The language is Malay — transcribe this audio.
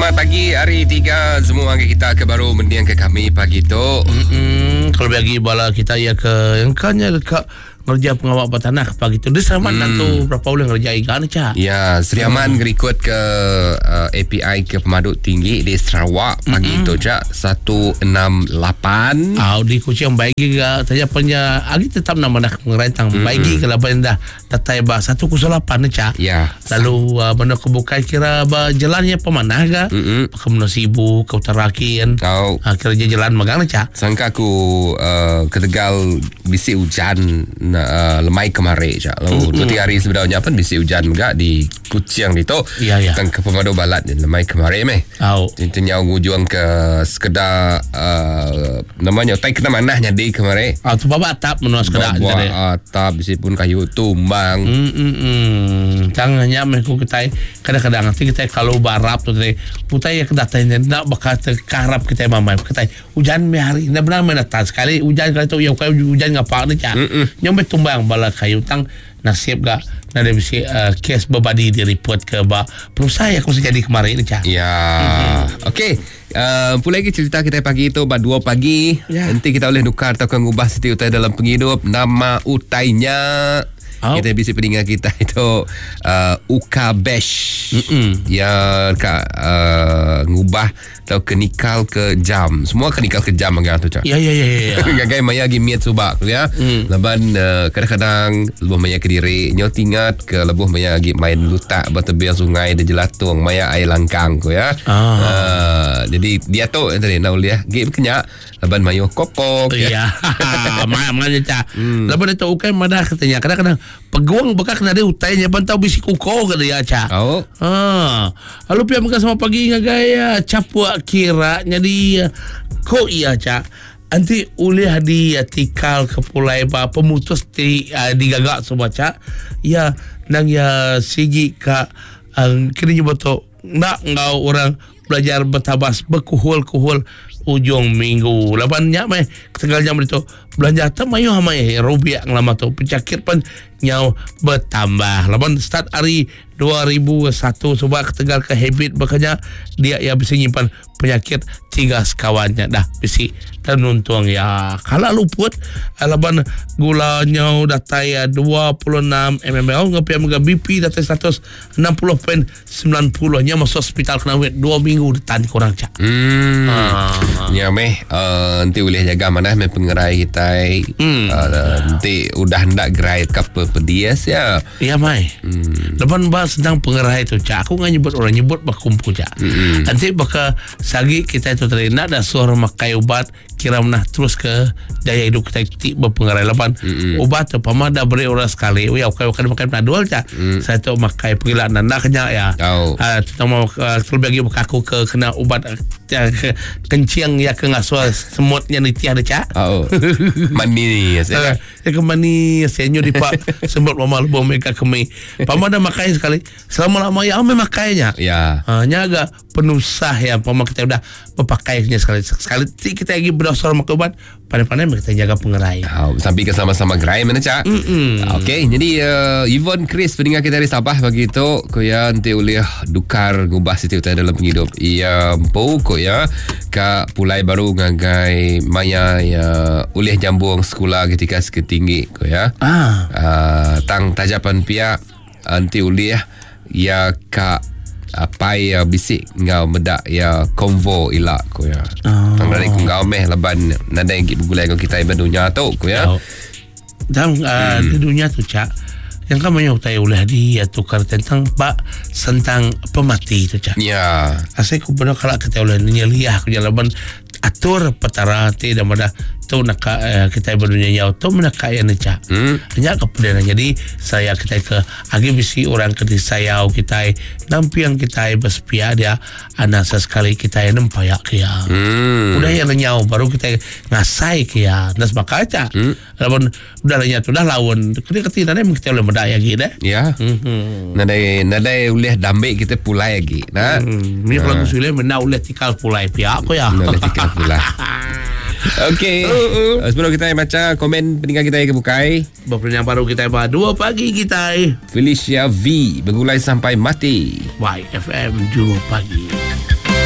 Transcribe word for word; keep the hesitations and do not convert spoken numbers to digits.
Selamat pagi hari tiga. Semua angkat kita ke baru mendiang ke kami pagi tu. Mm-mm. Kalau bagi bala kita ya ke yang kanya dekat ngerja pengawal tanah pagi tu. Dia selamat hmm. tu berapa bulan ngerja ikan cak. Ya, Sri Aman hmm. ngerikut ke uh, A P I ke pemaduk tinggi di Sarawak pagi hmm. tu cak satu enam lapan. Ah, di kucing baigi ga tanya punya agi tetap nama nak mengerentang hmm. baigi ke lapan dah datai ba satu kosong lapan cak. Ya. Lalu uh, benda kebukai kira ba jalannya pemanah ga. Hmm. Kemudian Sibu ke utara kian. Kau ah, kira jalan magang cak. Sangka aku uh, ke Tegal bisi hujan uh, lemai kemarin cak. Lalu mm-hmm. dua tiga hari sebenarnya pun bisi hujan juga di Kuching di tu. Ya ya. Tang ke Pemaduk Balat ni lemai kemarin meh. Oh. Intinya ngujung ke sekedar uh, namanya tai kena manahnya di kemarin. Ah tu baba atap menua sekedar jadi atap bisi pun kayu tumbang. Hmm hmm. Tangannya meh ku ketai kadang-kadang nanti kita kalau barap tu tadi putai ya kedatanya nak bakal terkarap kita mamai ketai hujan meh hari ini benar menata sekali hujan kali tu yang kayu hujan ngapa ni cak. Nyombe tumbang bala kayu tang nasib gak nada bisi uh, kes berbadi di report ke ba perusahaan aku sejadi kemarin ni cak. Ya. Mm-hmm. Okey. Uh, pula lagi cerita kita pagi tu pada dua pagi. Ya. Nanti kita boleh tukar atau ngubah setiap utai dalam penghidup nama utainya. Oh. Kita bisi pendengar kita itu uh, Uka Bash. Mm-mm. Ya kak uh, ngubah atau kenikal ke jam. Semua kenikal ke jam agak tu cak. Ya ya ya ya. Gagai maya gi miat subak ya. Mm. Laban uh, kadang-kadang lebuh maya ke diri nyot ingat ke lebuh maya gi main lutak bertebing sungai de jelatung maya air langkang ko ya. Ah. Uh, jadi dia tu tadi nak uliah gi kenyak laban mayo kopok. Ya. Maya mana cak. Mm. Laban itu ukai madah katanya kadang-kadang peguang bekak kena dia utainya pantau bisi kuko ke dia cak. Oh. Ah. Lalu pihak mereka sama pagi ngagaya capua kira jadi ko iya cak. Anti ulih di tikal ke pulai ba pemutus di uh, digagak semua cak. Ya nang ya sigi ka uh, kini betul nak ngau orang belajar bertabas berkuhul-kuhul ujung minggu lapannya meh tenggal jam itu belanja tamayo hamai rupiah lama tu penyakit pun nyau bertambah lapan start hari dua ribu satu coba ketegal ke habit makanya dia ya bisa nyimpan penyakit tiga sekawannya dah bisi dan untung ya kalau luput lapan gulanya datai dua puluh enam mmol ngapi mga B P datai seratus enam puluh persen sembilan puluh nya masuk hospital kena wait dua minggu detan kurang cak. Hmm. Ah. Ya meh uh, nanti boleh jaga mana meh pengerai kita hmm. uh, nanti udah hendak gerai kapal pedias ya. Iya mai. Hmm. Lepas bahas tentang pengerai itu cak aku nggak nyebut orang nyebut bakumpu cak. Hmm. Nanti bakal sagi kita itu tadi nak dah suara makai ubat kira menah terus ke daya hidup kita tiba pengerai lepan hmm. ubat tu pamada beri orang sekali. Oh ya okai okai makan pernah dua cak. Hmm. Saya tu makai pengilat nanda kenya ya. Oh. Uh, terutama uh, terlebih lagi aku ke kena ubat uh, kencing ya ke ngasuh semutnya nitiah ada cak. Oh. Manis ya. Ya ke manis senyo di pak semut mama lu mereka kemi. Pamada makai sekali. Selama lama ya ame makainya. Ya. Hanya agak penusah ya pama kita udah mempakainya sekali. Sekali kita lagi berdasar makan obat pandai-pandai kita jaga pengerai. Oh, sampai ke sama-sama gerai mana cak. Okey, jadi uh, Yvonne Chris pendengar kita dari Sabah begitu ko ya nanti ulih dukar ngubah setiap utai dalam penghidup. Ia bau ko ya ka pulai baru ngagai maya ya ulih jambung sekolah ketika seketinggi ko ya. Ah. Uh, tang tajapan pihak nanti ulih ya ka apa ya bisik ngau medak ya konvo ilak ko ya. Oh. Tang dari ngau meh leban nada yang gulai ko kita iban dunia tu ko ya. Oh. Dan uh, hmm. di dunia tu cak yang kami utai ulah dia tukar tentang pak tentang pemati tu cak. Ya. Asal ku benar kalau kita ulah nyeliah ku jalan atur petara tidak ada tu nak uh, kita berdunia jauh tu nak kaya necak. Hmm. Hanya kemudian jadi saya kita ke agi bisi orang ke saya kita nampi yang kita bersedia dia anak sekali kita nampak ya. Hmm. Udah yang nyau baru kita ngasai kia nas bakaca. Hmm. Lawan udah lenyap sudah lawan ketika kita nanti kita boleh berdaya gitu deh. Ya. Hmm. Nadai nadai uleh dambe kita pulai lagi. Nah. Hmm. Ini kalau sudah menau uleh tikal pulai pihak ko ya. Uleh tikal pulai. Okey. Uh, uh. Sebelum kita baca komen pendengar kita yang kebukai. Berpenyang baru kita pada dua pagi kita. Felicia V bergulai sampai mati. Y F M dua pagi.